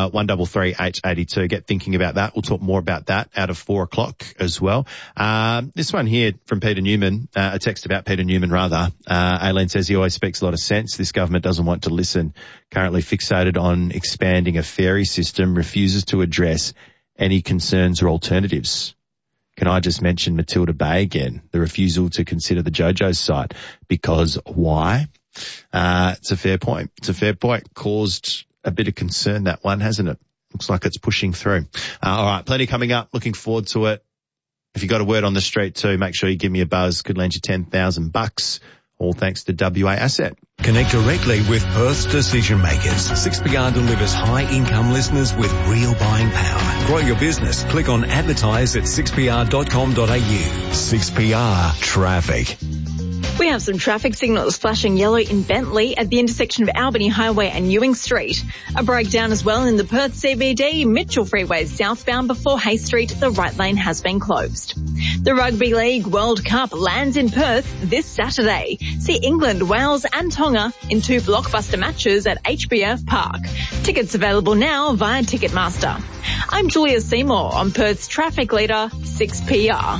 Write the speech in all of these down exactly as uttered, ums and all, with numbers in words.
uh, one three three H eight two. Get thinking about that. We'll talk more about that out of four o'clock as well. Um, this one here from Peter Newman, uh, a text about Peter Newman rather. Uh, Aileen says he always speaks a lot of sense. This government doesn't want to listen. Currently fixated on expanding a ferry system, refuses to address any concerns or alternatives. Can I just mention Matilda Bay again? The refusal to consider the JoJo's site. Because why? Uh, it's a fair point. It's a fair point. Caused a bit of concern, that one, hasn't it? Looks like it's pushing through. Uh, all right, plenty coming up. Looking forward to it. If you got a word on the street too, make sure you give me a buzz. Could lend you ten thousand bucks. All thanks to W A Asset. Connect directly with Perth's decision makers. six P R delivers high-income listeners with real buying power. Grow your business. Click on advertise at six p r dot com dot a u. six P R Traffic. We have some traffic signals flashing yellow in Bentley at the intersection of Albany Highway and Ewing Street. A breakdown as well in the Perth C B D, Mitchell Freeway southbound before Hay Street. The right lane has been closed. The Rugby League World Cup lands in Perth this Saturday. See England, Wales and Tonga in two blockbuster matches at H B F Park. Tickets available now via Ticketmaster. I'm Julia Seymour on Perth's traffic leader, six P R.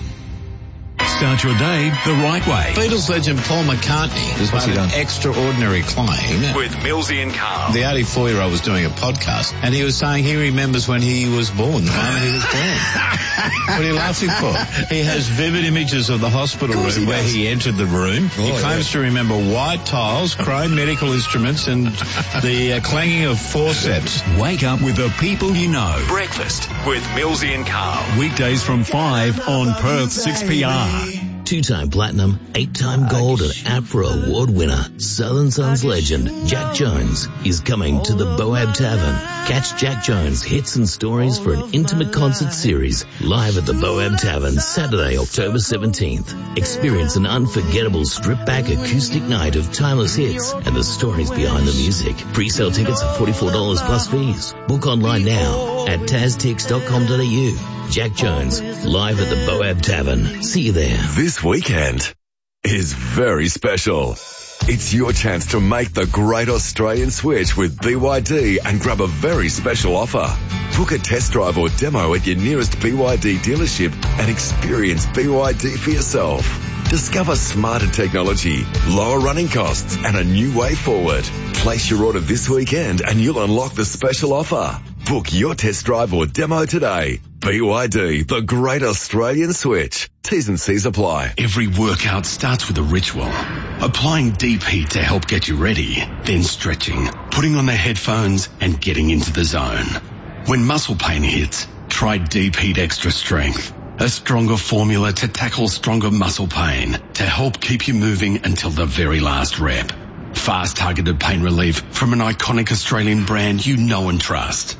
Start your day the right way. Beatles legend Paul McCartney has made an extraordinary claim. With Millsy and Carl. The eighty-four-year-old was doing a podcast, and he was saying he remembers when he was born, the moment he was born. What are you laughing for? He has vivid images of the hospital room he where he entered the room. Oh, he claims yeah. to remember white tiles, chrome medical instruments, and the uh, clanging of forceps. Wake up with the people you know. Breakfast with Millsy and Carl. Weekdays from five on Perth six P R. Two-time platinum, eight-time gold and APRA award winner, Southern Sons legend Jack Jones is coming to the Boab Tavern. Catch Jack Jones' hits and stories for an intimate concert series live at the Boab Tavern Saturday, October seventeenth. Experience an unforgettable stripped-back acoustic night of timeless hits and the stories behind the music. Pre-sale tickets are forty-four dollars plus fees. Book online now at taztix dot com dot a u. Jack Jones, live at the Boab Tavern. See you there. This weekend is very special. It's your chance to make the great Australian switch with B Y D and grab a very special offer. Book a test drive or demo at your nearest B Y D dealership and experience B Y D for yourself. Discover smarter technology, lower running costs and a new way forward. Place your order this weekend and you'll unlock the special offer. Book your test drive or demo today. B Y D, the great Australian switch. T's and C's apply. Every workout starts with a ritual. Applying Deep Heat to help get you ready, then stretching, putting on the headphones and getting into the zone. When muscle pain hits, try Deep Heat Extra Strength. A stronger formula to tackle stronger muscle pain to help keep you moving until the very last rep. Fast targeted pain relief from an iconic Australian brand you know and trust.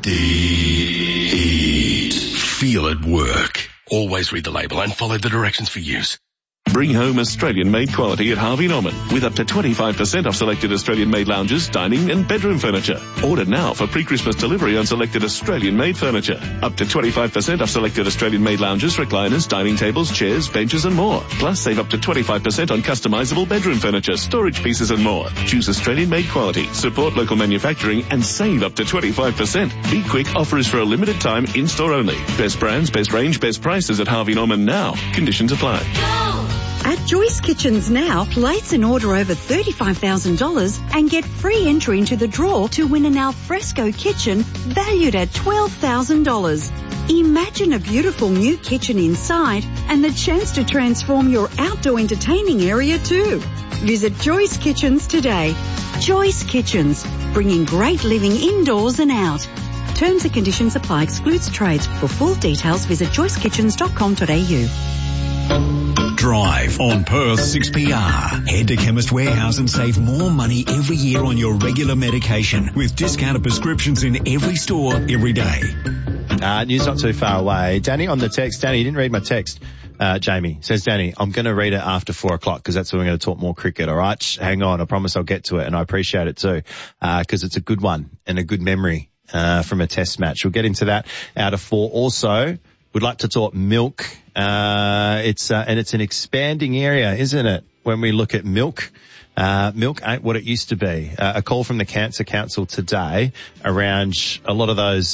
Deep. Feel it work. Always read the label and follow the directions for use. Bring home Australian-made quality at Harvey Norman with up to twenty-five percent off selected Australian-made lounges, dining and bedroom furniture. Order now for pre-Christmas delivery on selected Australian-made furniture. Up to twenty-five percent off selected Australian-made lounges, recliners, dining tables, chairs, benches and more. Plus save up to twenty-five percent on customizable bedroom furniture, storage pieces and more. Choose Australian-made quality, support local manufacturing and save up to twenty-five percent. Be quick, offer is for a limited time, in-store only. Best brands, best range, best prices at Harvey Norman now. Conditions apply. At Joyce Kitchens now, place an order over thirty-five thousand dollars and get free entry into the draw to win an alfresco kitchen valued at twelve thousand dollars. Imagine a beautiful new kitchen inside and the chance to transform your outdoor entertaining area too. Visit Joyce Kitchens today. Joyce Kitchens, bringing great living indoors and out. Terms and conditions apply. Excludes trades. For full details, visit joyce kitchens dot com dot a u. Drive on Perth six P R. Head to Chemist Warehouse and save more money every year on your regular medication with discounted prescriptions in every store every day. Uh, news not too far away. Danny on the text. Danny, you didn't read my text. Uh, Jamie says, Danny, I'm going to read it after four o'clock because that's when we're going to talk more cricket. All right. Hang on. I promise I'll get to it and I appreciate it too. Uh, cause it's a good one and a good memory, uh, from a test match. We'll get into that out of four. Also, we'd like to talk milk. Uh, it's, uh, and it's an expanding area, isn't it? When we look at milk, uh, milk ain't what it used to be. Uh, a call from the Cancer Council today around a lot of those